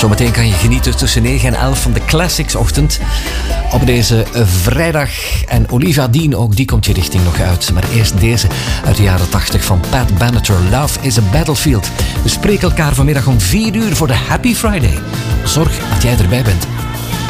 Zometeen kan je genieten tussen 9 en 11 van de Classics-ochtend op deze vrijdag. En Olivia Dean ook, die komt je richting nog uit. Maar eerst deze uit de jaren 80 van Pat Benatar. Love is a Battlefield. We spreken elkaar vanmiddag om 4 uur voor de Happy Friday. Zorg dat jij erbij bent.